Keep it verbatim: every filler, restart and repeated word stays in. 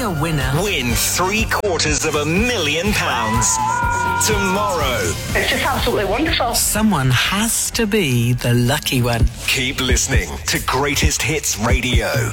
a winner. Win three quarters of a million pounds tomorrow. It's just absolutely wonderful. Someone has to be the lucky one. Keep listening to Greatest Hits Radio.